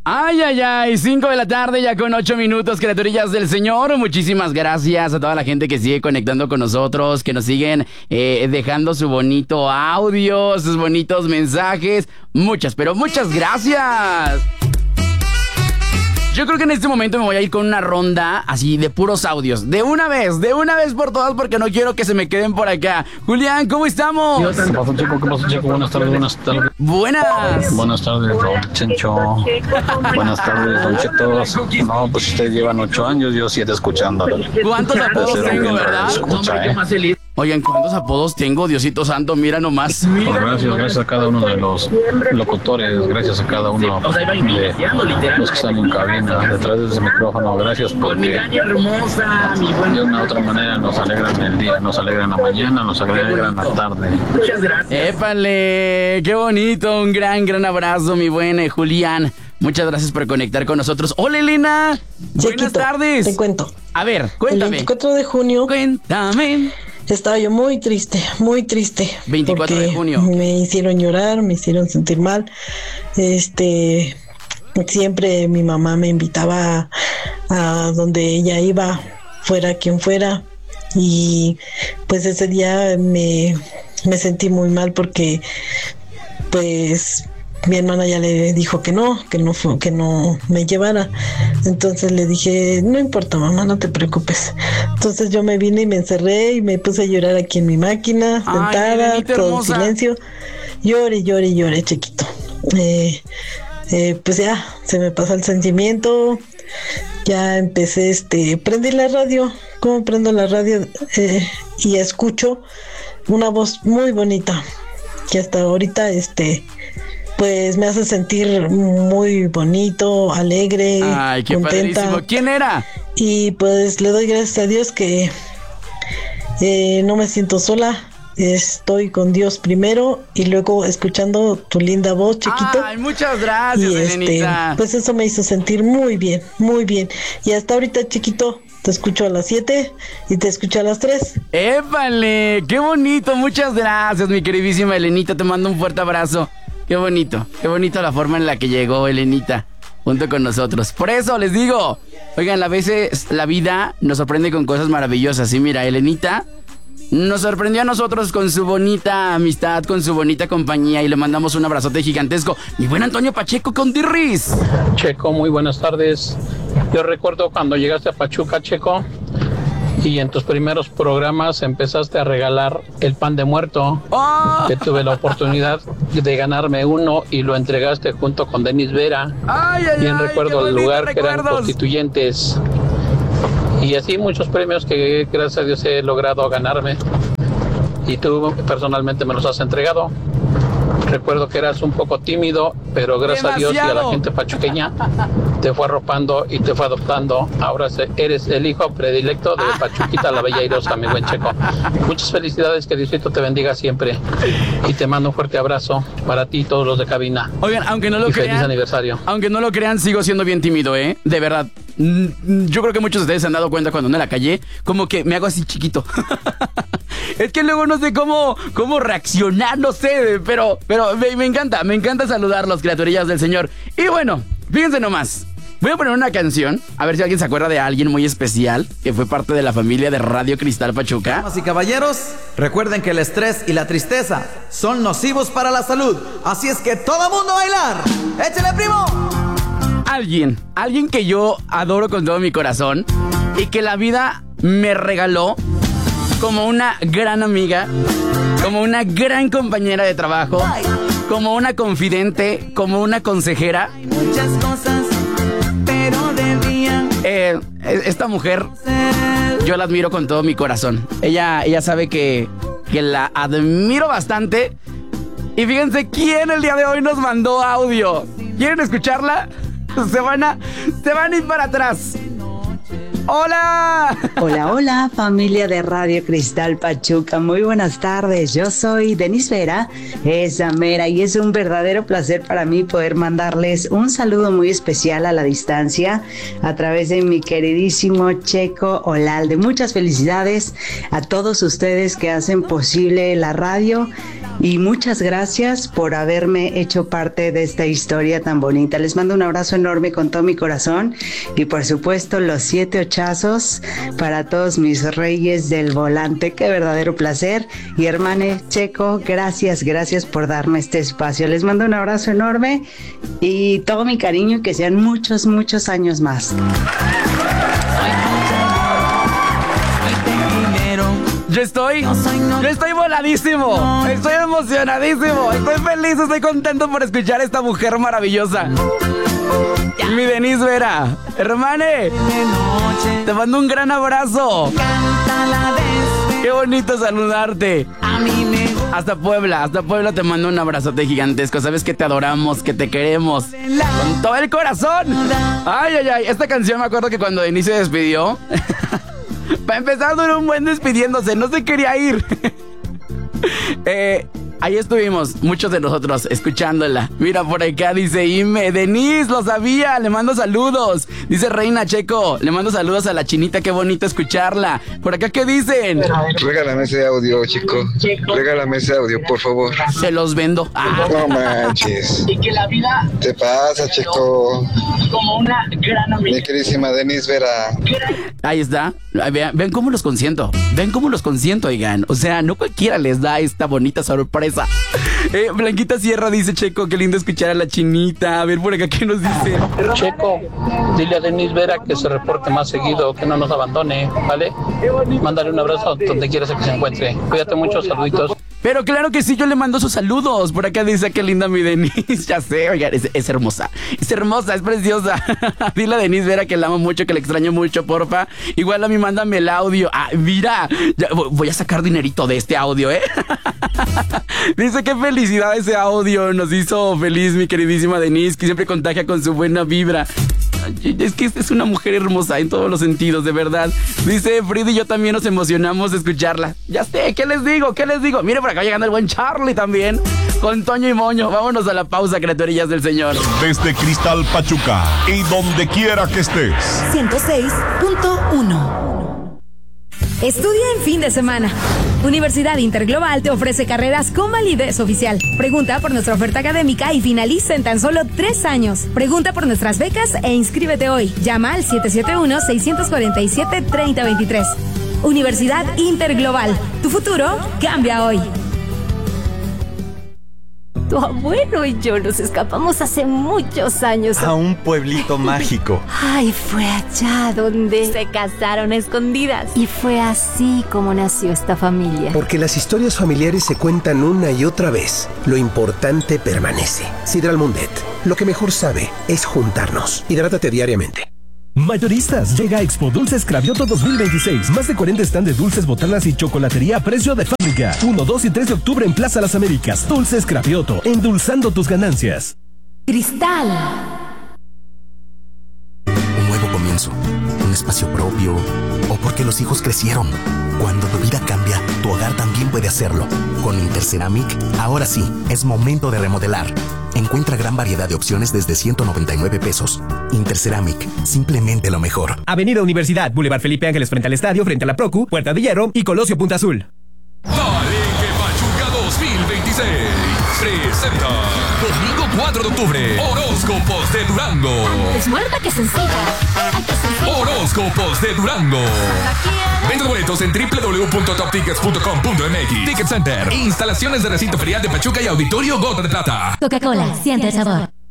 Ay, ay, ay, 5 de la tarde ya con 8 minutos, criaturillas del Señor. Muchísimas gracias a toda la gente que sigue conectando con nosotros, que nos siguen dejando su bonito audio, sus bonitos mensajes. Muchas, pero muchas gracias. Yo creo que en este momento me voy a ir con una ronda así de puros audios. De una vez por todas, porque no quiero que se me queden por acá. Julián, ¿cómo estamos? ¿Qué pasó, Checo? Buenas tardes. Buenas tardes, don Chencho. Buenas tardes, don Chetos. No, pues usted llevan 8 años, yo 7 escuchándolo. ¿Cuántos apodos tengo, verdad? Oigan, ¿cuántos apodos tengo? Diosito Santo, mira nomás. Pues gracias a cada uno de los locutores, gracias a cada uno de los que están en cabina, detrás de ese micrófono. Gracias porque de una u otra manera nos alegran el día, nos alegran la mañana, nos alegran la tarde. Muchas gracias. ¡Épale! ¡Qué bonito! Un gran abrazo, mi buen Julián. Muchas gracias por conectar con nosotros. ¡Hola, Elena! Chiquito, buenas tardes. Te cuento. A ver, cuéntame. El 24 de junio. Cuéntame. Estaba yo muy triste. 24 de junio. Me hicieron llorar, me hicieron sentir mal. Siempre mi mamá me invitaba a donde ella iba, fuera quien fuera. Y pues ese día me sentí muy mal porque pues mi hermana ya le dijo que no me llevara. Entonces le dije, no importa, mamá, no te preocupes. Entonces yo me vine y me encerré y me puse a llorar aquí en mi máquina, sentada, todo en silencio. Lloré, chiquito. Pues ya, se me pasó el sentimiento. Ya empecé, prendí la radio. ¿Cómo prendo la radio? Y escucho una voz muy bonita que hasta ahorita, pues me hace sentir muy bonito, alegre, ay, qué contenta. Padrísimo. ¿Quién era? Y pues le doy gracias a Dios que no me siento sola. Estoy con Dios primero y luego escuchando tu linda voz, chiquito. Ay, muchas gracias, y Elenita. pues eso me hizo sentir muy bien. Y hasta ahorita, chiquito, te escucho a las 7 y te escucho a las 3. ¡Épale! ¡Qué bonito! Muchas gracias, mi queridísima Elenita. Te mando un fuerte abrazo. Qué bonito la forma en la que llegó Elenita junto con nosotros. Por eso les digo, oigan, a veces la vida nos sorprende con cosas maravillosas. Y mira, Elenita nos sorprendió a nosotros con su bonita amistad, con su bonita compañía, y le mandamos un abrazote gigantesco. Mi buen Antonio Pacheco con Dirris. Checo, muy buenas tardes. Yo recuerdo cuando llegaste a Pachuca, Checo, y en tus primeros programas empezaste a regalar el pan de muerto. ¡Oh! Que tuve la oportunidad de ganarme uno y lo entregaste junto con Denis Vera. ¡Ay, ay, Bien ay! recuerdo el lugar que eran recuerdos. Constituyentes. Y así muchos premios que gracias a Dios he logrado ganarme. Y tú personalmente me los has entregado. Recuerdo que eras un poco tímido, pero gracias a Dios y a la gente pachuqueña te fue arropando y te fue adoptando. Ahora eres el hijo predilecto de Pachuquita la Bella Airosa, mi buen Checo. Muchas felicidades, que Diosito te bendiga siempre. Y te mando un fuerte abrazo para ti y todos los de cabina. Oigan, aunque no lo crean, feliz aniversario. Aunque no lo crean, sigo siendo bien tímido, De verdad. Yo creo que muchos de ustedes se han dado cuenta cuando ando en la calle, como que me hago así chiquito. Es que luego no sé cómo reaccionar, no sé, pero me encanta saludarlos, criaturillas del Señor. Y bueno, fíjense nomás, voy a poner una canción, a ver si alguien se acuerda de alguien muy especial que fue parte de la familia de Radio Cristal Pachuca. Damas y caballeros, recuerden que el estrés y la tristeza son nocivos para la salud, así es que todo mundo a bailar. ¡Échale, primo! Alguien que yo adoro con todo mi corazón y que la vida me regaló como una gran amiga, como una gran compañera de trabajo, como una confidente, como una consejera. Muchas cosas, pero debían. Esta mujer, yo la admiro con todo mi corazón. Ella sabe que la admiro bastante. Y fíjense quién el día de hoy nos mandó audio. ¿Quieren escucharla? Se van a ir para atrás. ¡Hola! Hola, familia de Radio Cristal Pachuca. Muy buenas tardes. Yo soy Denis Vera, esa mera, y es un verdadero placer para mí poder mandarles un saludo muy especial a la distancia a través de mi queridísimo Checo Olalde. Muchas felicidades a todos ustedes que hacen posible la radio y muchas gracias por haberme hecho parte de esta historia tan bonita. Les mando un abrazo enorme con todo mi corazón y por supuesto los 7 ochazos para todos mis reyes del volante. Qué verdadero placer. Y hermane Checo, gracias por darme este espacio. Les mando un abrazo enorme y todo mi cariño y que sean muchos años más. Yo estoy voladísimo, estoy emocionadísimo, estoy feliz, estoy contento por escuchar a esta mujer maravillosa. Mi Denise Vera, hermane, te mando un gran abrazo. Qué bonito saludarte. Hasta Puebla te mando un abrazote gigantesco. Sabes que te adoramos, que te queremos con todo el corazón. Ay, esta canción me acuerdo que cuando Denise se despidió, para empezar duró un buen despidiéndose, no se quería ir. Ahí estuvimos, muchos de nosotros, escuchándola. Mira, por acá dice Ime, Denise, lo sabía, le mando saludos. Dice Reina Checo, le mando saludos a la chinita, qué bonito escucharla. Por acá, ¿qué dicen? Regálame ese audio, chico. Regálame ese audio, por favor. Se los vendo. No manches. Y que la vida ¿Qué pasa, Checo? como una gran amiga. Mi queridísima Denise Vera. Ahí está. Ven cómo los consiento. Ven cómo los consiento, oigan. O sea, no cualquiera les da esta bonita sorpresa. Blanquita Sierra dice, Checo, qué lindo escuchar a la chinita. A ver por acá, ¿qué nos dice? Checo, dile a Denise Vera que se reporte más seguido, que no nos abandone, ¿vale? Mándale un abrazo donde quieras que se encuentre. Cuídate mucho, saluditos. Pero claro que sí, yo le mando sus saludos. Por acá dice, qué linda mi Denise. Ya sé, oigan, es hermosa. Es hermosa, es preciosa. Dile a Denise Vera que la amo mucho, que la extraño mucho, porfa. Igual a mí mándame el audio. Mira, ya voy a sacar dinerito de este audio, Dice, qué felicidad ese audio. Nos hizo feliz mi queridísima Denise, que siempre contagia con su buena vibra. Es que es una mujer hermosa en todos los sentidos, de verdad. Dice Frida y yo también nos emocionamos de escucharla. Ya sé, ¿qué les digo? Mire, por acá llegando el buen Charlie también, con Toño y Moño. Vámonos a la pausa, criaturillas del Señor. Desde Cristal Pachuca y donde quiera que estés. 106.1. Estudia en fin de semana. Universidad Interglobal te ofrece carreras con validez oficial. Pregunta por nuestra oferta académica y finaliza en tan solo 3 años. Pregunta por nuestras becas e inscríbete hoy. Llama al 771-647-3023. Universidad Interglobal. Tu futuro cambia hoy. Tu abuelo y yo nos escapamos hace muchos años a un pueblito mágico. Ay, fue allá donde se casaron a escondidas. Y fue así como nació esta familia. Porque las historias familiares se cuentan una y otra vez. Lo importante permanece. Sidral Mundet, lo que mejor sabe es juntarnos. Hidrátate diariamente. Mayoristas, llega a Expo Dulces Cravioto 2026. Más de 40 stands de dulces, botanas y chocolatería a precio de fábrica. 1, 2 y 3 de octubre en Plaza Las Américas. Dulces Cravioto, endulzando tus ganancias. Cristal. Un nuevo comienzo, un espacio propio, o porque los hijos crecieron. Cuando tu vida cambia, tu hogar también puede hacerlo. Con Interceramic, ahora sí, es momento de remodelar. Encuentra gran variedad de opciones desde 199 pesos. Interceramic, simplemente lo mejor. Avenida Universidad, Boulevard Felipe Ángeles frente al estadio, frente a la Procu, Puerta de Hierro y Colosio Punta Azul. Palenque Pachuca 2026 presenta domingo 4 de octubre, Horóscopos de Durango. Es muerta que sencilla. Horóscopos de Durango. Venta de boletos en www.toptickets.com.mx. Ticket Center. Instalaciones de recinto ferial de Pachuca y Auditorio Gota de Plata. Coca-Cola, siente el sabor.